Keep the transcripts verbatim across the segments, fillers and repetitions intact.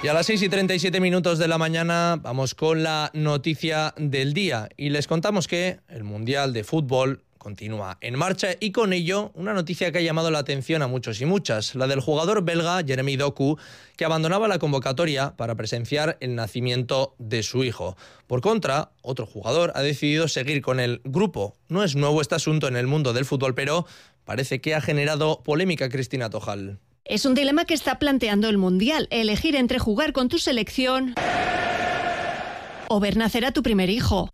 Y a las seis y treinta y siete minutos de la mañana vamos con la noticia del día y les contamos que el Mundial de Fútbol continúa en marcha y con ello una noticia que ha llamado la atención a muchos y muchas, la del jugador belga Jeremy Doku, que abandonaba la convocatoria para presenciar el nacimiento de su hijo. Por contra, otro jugador ha decidido seguir con el grupo. No es nuevo este asunto en el mundo del fútbol, pero parece que ha generado polémica. Cristina Tojal. Es un dilema que está planteando el Mundial, elegir entre jugar con tu selección o ver nacer a tu primer hijo.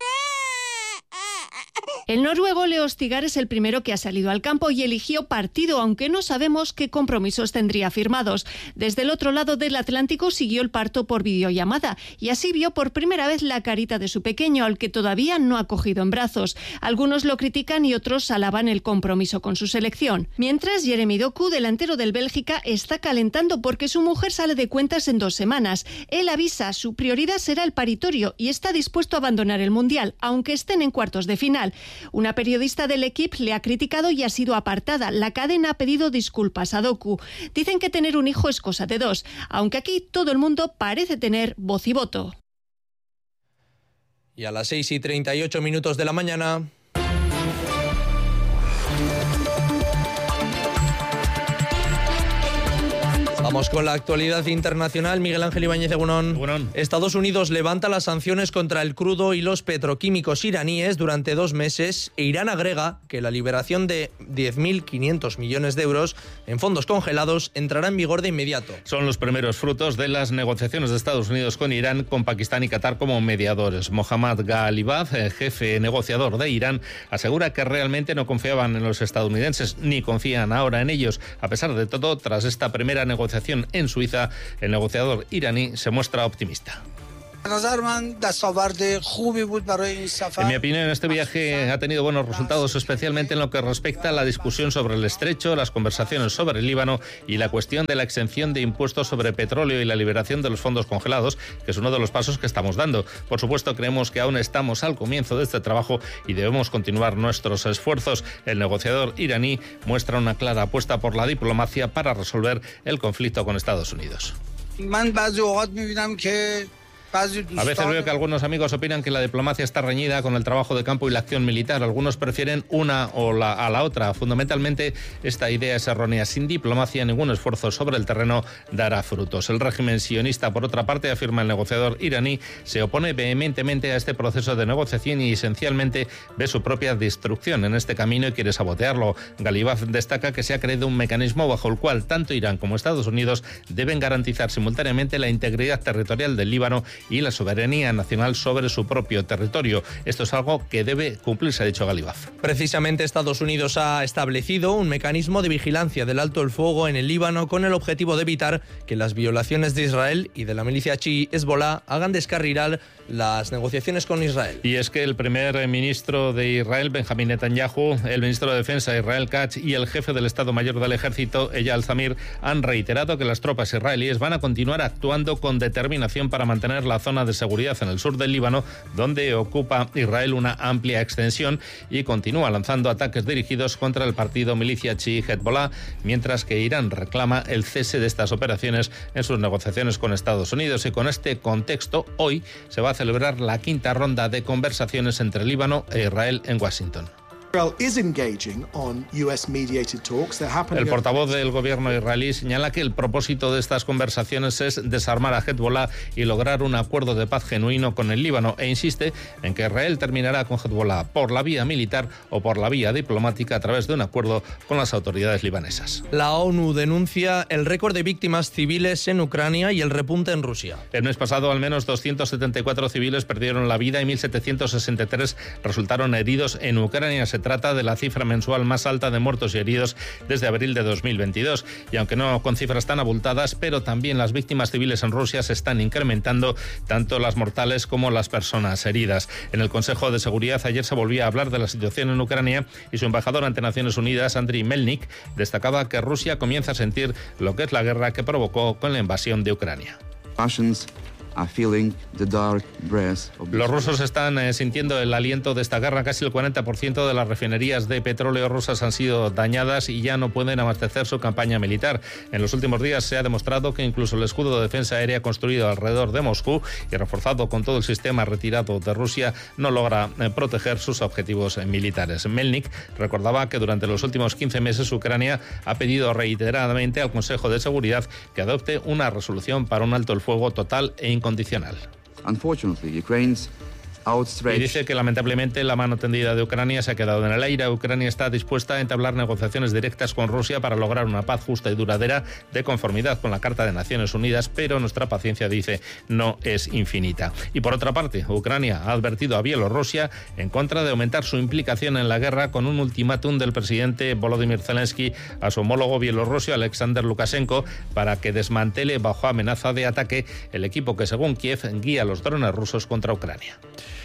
El noruego Leo Stygar es el primero que ha salido al campo y eligió partido, aunque no sabemos qué compromisos tendría firmados. Desde el otro lado del Atlántico siguió el parto por videollamada y así vio por primera vez la carita de su pequeño, al que todavía no ha cogido en brazos. Algunos lo critican y otros alaban el compromiso con su selección. Mientras, Jeremy Doku, delantero del Bélgica, está calentando porque su mujer sale de cuentas en dos semanas. Él avisa, su prioridad será el paritorio y está dispuesto a abandonar el Mundial, aunque estén en cuartos de final. Una periodista del equipo le ha criticado y ha sido apartada. La cadena ha pedido disculpas a Doku. Dicen que tener un hijo es cosa de dos, aunque aquí todo el mundo parece tener voz y voto. Y a las seis y treinta y ocho minutos de la mañana... Vamos con la actualidad internacional. Miguel Ángel Ibáñez, Egunon. Egunon. Estados Unidos levanta las sanciones contra el crudo y los petroquímicos iraníes durante dos meses e Irán agrega que la liberación de diez mil quinientos millones de euros en fondos congelados entrará en vigor de inmediato. Son los primeros frutos de las negociaciones de Estados Unidos con Irán, con Pakistán y Qatar como mediadores. Mohammad Ghalibaf, jefe negociador de Irán, asegura que realmente no confiaban en los estadounidenses ni confían ahora en ellos. A pesar de todo, tras esta primera negociación en Suiza, el negociador iraní se muestra optimista. En mi opinión, este viaje ha tenido buenos resultados, especialmente en lo que respecta a la discusión sobre el estrecho, las conversaciones sobre el Líbano y la cuestión de la exención de impuestos sobre petróleo y la liberación de los fondos congelados, que es uno de los pasos que estamos dando. Por supuesto, creemos que aún estamos al comienzo de este trabajo y debemos continuar nuestros esfuerzos. El negociador iraní muestra una clara apuesta por la diplomacia para resolver el conflicto con Estados Unidos. A veces veo que algunos amigos opinan que la diplomacia está reñida con el trabajo de campo y la acción militar. Algunos prefieren una o la, a la otra. Fundamentalmente, esta idea es errónea. Sin diplomacia, ningún esfuerzo sobre el terreno dará frutos. El régimen sionista, por otra parte, afirma el negociador iraní, se opone vehementemente a este proceso de negociación y esencialmente ve su propia destrucción en este camino y quiere sabotearlo. Ghalibaf destaca que se ha creado un mecanismo bajo el cual tanto Irán como Estados Unidos deben garantizar simultáneamente la integridad territorial del Líbano y la soberanía nacional sobre su propio territorio. Esto es algo que debe cumplirse, ha dicho Ghalibaf. Precisamente Estados Unidos ha establecido un mecanismo de vigilancia del alto el fuego en el Líbano con el objetivo de evitar que las violaciones de Israel y de la milicia chií Hezbollah hagan descarrilar las negociaciones con Israel. Y es que el primer ministro de Israel, Benjamín Netanyahu, el ministro de Defensa, Israel Katz, y el jefe del Estado Mayor del Ejército, Eyal Zamir, han reiterado que las tropas israelíes van a continuar actuando con determinación para mantener la zona de seguridad en el sur del Líbano, donde ocupa Israel una amplia extensión y continúa lanzando ataques dirigidos contra el partido milicia chií Hezbollah, mientras que Irán reclama el cese de estas operaciones en sus negociaciones con Estados Unidos. Y con este contexto, hoy se va a celebrar la quinta ronda de conversaciones entre Líbano e Israel en Washington. El portavoz del gobierno israelí señala que el propósito de estas conversaciones es desarmar a Hezbollah y lograr un acuerdo de paz genuino con el Líbano, e insiste en que Israel terminará con Hezbollah por la vía militar o por la vía diplomática a través de un acuerdo con las autoridades libanesas. La ONU denuncia el récord de víctimas civiles en Ucrania y el repunte en Rusia. El mes pasado, al menos doscientos setenta y cuatro civiles perdieron la vida y mil setecientos sesenta y tres resultaron heridos en Ucrania. Se trata de la cifra mensual más alta de muertos y heridos desde abril de dos mil veintidós. Y aunque no con cifras tan abultadas, pero también las víctimas civiles en Rusia se están incrementando, tanto las mortales como las personas heridas. En el Consejo de Seguridad ayer se volvía a hablar de la situación en Ucrania y su embajador ante Naciones Unidas, Andriy Melnik, destacaba que Rusia comienza a sentir lo que es la guerra que provocó con la invasión de Ucrania. Los rusos están eh, sintiendo el aliento de esta guerra. Casi el cuarenta por ciento de las refinerías de petróleo rusas han sido dañadas y ya no pueden abastecer su campaña militar. En los últimos días se ha demostrado que incluso el escudo de defensa aérea construido alrededor de Moscú y reforzado con todo el sistema retirado de Rusia no logra eh, proteger sus objetivos eh, militares. Melnik recordaba que durante los últimos quince meses Ucrania ha pedido reiteradamente al Consejo de Seguridad que adopte una resolución para un alto el fuego total e incondicional. Y dice que lamentablemente la mano tendida de Ucrania se ha quedado en el aire. Ucrania está dispuesta a entablar negociaciones directas con Rusia para lograr una paz justa y duradera de conformidad con la Carta de Naciones Unidas, pero nuestra paciencia, dice, no es infinita. Y por otra parte, Ucrania ha advertido a Bielorrusia en contra de aumentar su implicación en la guerra con un ultimátum del presidente Volodymyr Zelensky a su homólogo bielorruso Alexander Lukashenko para que desmantele bajo amenaza de ataque el equipo que, según Kiev, guía los drones rusos contra Ucrania.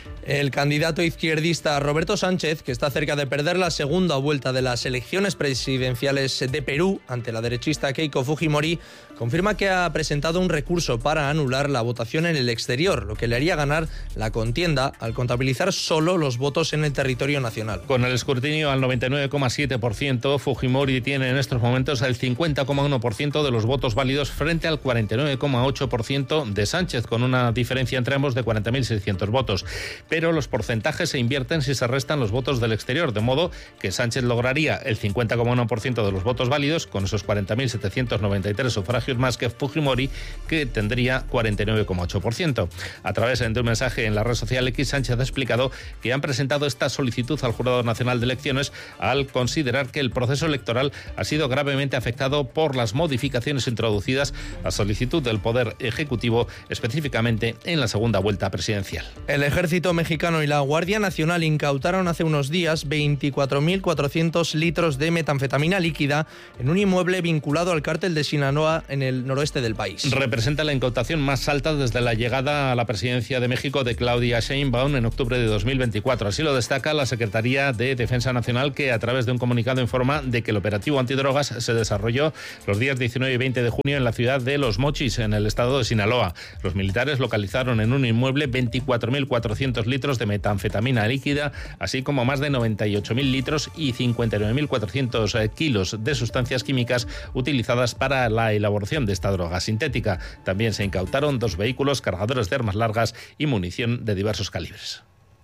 El candidato izquierdista Roberto Sánchez, que está cerca de perder la segunda vuelta de las elecciones presidenciales de Perú ante la derechista Keiko Fujimori, confirma que ha presentado un recurso para anular la votación en el exterior, lo que le haría ganar la contienda al contabilizar solo los votos en el territorio nacional. Con el escrutinio al noventa y nueve coma siete por ciento, Fujimori tiene en estos momentos el cincuenta coma uno por ciento de los votos válidos frente al cuarenta y nueve coma ocho por ciento de Sánchez, con una diferencia entre ambos de cuarenta mil seiscientos votos. Pero los porcentajes se invierten si se restan los votos del exterior, de modo que Sánchez lograría el cincuenta coma uno por ciento de los votos válidos, con esos cuarenta mil setecientos noventa y tres sufragios más que Fujimori, que tendría cuarenta y nueve coma ocho por ciento. A través de un mensaje en la red social X, Sánchez ha explicado que han presentado esta solicitud al Jurado Nacional de Elecciones al considerar que el proceso electoral ha sido gravemente afectado por las modificaciones introducidas a solicitud del Poder Ejecutivo, específicamente en la segunda vuelta presidencial. El ejército mexicano y la Guardia Nacional incautaron hace unos días veinticuatro mil cuatrocientos litros de metanfetamina líquida en un inmueble vinculado al cártel de Sinaloa en el noroeste del país. Representa la incautación más alta desde la llegada a la presidencia de México de Claudia Sheinbaum en octubre de dos mil veinticuatro. Así lo destaca la Secretaría de Defensa Nacional, que a través de un comunicado informa de que el operativo antidrogas se desarrolló los días diecinueve y veinte de junio en la ciudad de Los Mochis, en el estado de Sinaloa. Los militares localizaron en un inmueble veinticuatro mil cuatrocientos litros de metanfetamina líquida, así como más de noventa y ocho mil litros y cincuenta y nueve mil cuatrocientos kilos de sustancias químicas utilizadas para la elaboración de esta droga sintética. También se incautaron dos vehículos, cargadores de armas largas y munición de diversos calibres.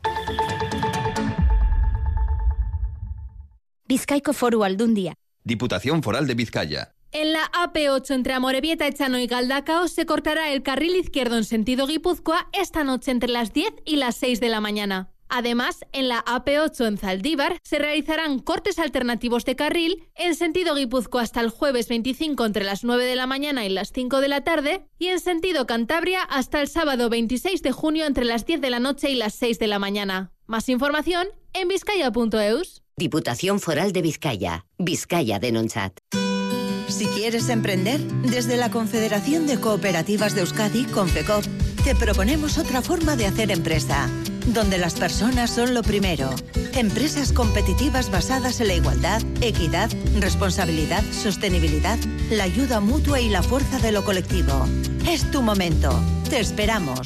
Bizkaiko Foru Aldundia. Diputación Foral de Vizcaya. En la A P ocho entre Amorebieta, Echano y Galdacao se cortará el carril izquierdo en sentido Guipúzcoa esta noche entre las diez y las seis de la mañana. Además, en la A P ocho en Zaldívar se realizarán cortes alternativos de carril en sentido Guipúzcoa hasta el jueves veinticinco entre las nueve de la mañana y las cinco de la tarde y en sentido Cantabria hasta el sábado veintiséis de junio entre las diez de la noche y las seis de la mañana. Más información en vizcaya punto eus. Diputación Foral de Vizcaya. Vizcaya Denontzat. Si quieres emprender, desde la Confederación de Cooperativas de Euskadi, Confecop, te proponemos otra forma de hacer empresa, donde las personas son lo primero. Empresas competitivas basadas en la igualdad, equidad, responsabilidad, sostenibilidad, la ayuda mutua y la fuerza de lo colectivo. Es tu momento. Te esperamos.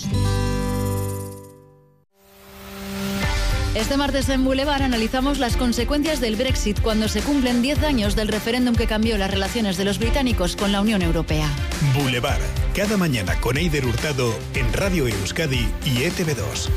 Este martes en Boulevard analizamos las consecuencias del Brexit cuando se cumplen diez años del referéndum que cambió las relaciones de los británicos con la Unión Europea. Boulevard, cada mañana con Eider Hurtado en Radio Euskadi y E T V dos.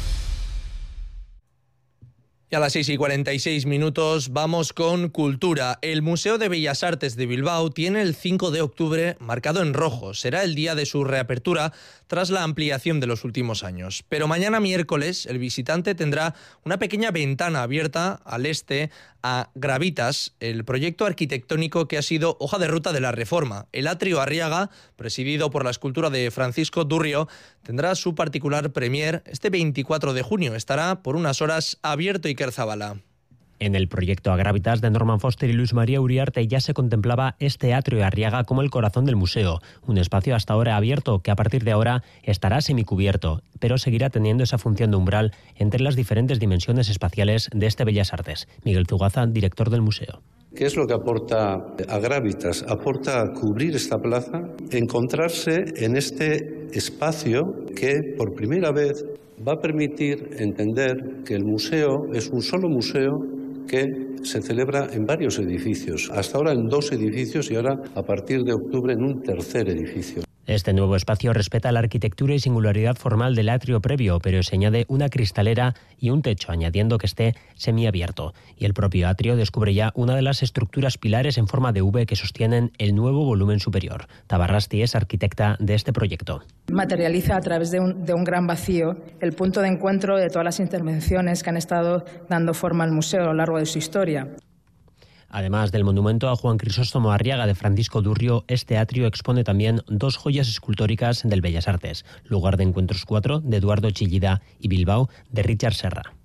Y a las seis y cuarenta y seis minutos vamos con Cultura. El Museo de Bellas Artes de Bilbao tiene el cinco de octubre marcado en rojo. Será el día de su reapertura tras la ampliación de los últimos años. Pero mañana miércoles el visitante tendrá una pequeña ventana abierta al este a Gravitas, el proyecto arquitectónico que ha sido hoja de ruta de la reforma. El atrio Arriaga, presidido por la escultura de Francisco Durrio, tendrá su particular premier este veinticuatro de junio. Estará por unas horas abierto y Zabala. En el proyecto Agravitas de Norman Foster y Luis María Uriarte ya se contemplaba este atrio Arriaga como el corazón del museo, un espacio hasta ahora abierto que a partir de ahora estará semicubierto, pero seguirá teniendo esa función de umbral entre las diferentes dimensiones espaciales de este Bellas Artes. Miguel Zugaza, director del museo. ¿Qué es lo que aporta Agravitas? Aporta cubrir esta plaza, encontrarse en este espacio que por primera vez va a permitir entender que el museo es un solo museo que se celebra en varios edificios, hasta ahora en dos edificios y ahora a partir de octubre en un tercer edificio. Este nuevo espacio respeta la arquitectura y singularidad formal del atrio previo, pero se añade una cristalera y un techo, añadiendo que esté semiabierto. Y el propio atrio descubre ya una de las estructuras pilares en forma de V que sostienen el nuevo volumen superior. Tabarrasti es arquitecta de este proyecto. Materializa a través de un, de un gran vacío el punto de encuentro de todas las intervenciones que han estado dando forma al museo a lo largo de su historia. Además del monumento a Juan Crisóstomo Arriaga de Francisco Durrio, este atrio expone también dos joyas escultóricas del Bellas Artes, Lugar de Encuentros cuatro de Eduardo Chillida y Bilbao de Richard Serra.